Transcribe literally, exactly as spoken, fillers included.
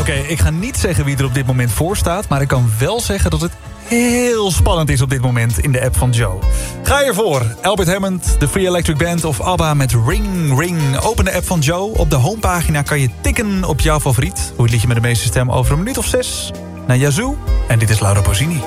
Oké, okay, ik ga niet zeggen wie er op dit moment voor staat, maar ik kan wel zeggen dat het heel spannend is op dit moment in de app van Joe. Ga ervoor. Albert Hammond, The Free Electric Band of ABBA met Ring Ring. Open de app van Joe. Op de homepagina kan je tikken op jouw favoriet. Hoe het liedje met de meeste stem over een minuut of zes. Naar Yazoo. En dit is Laura Pausini.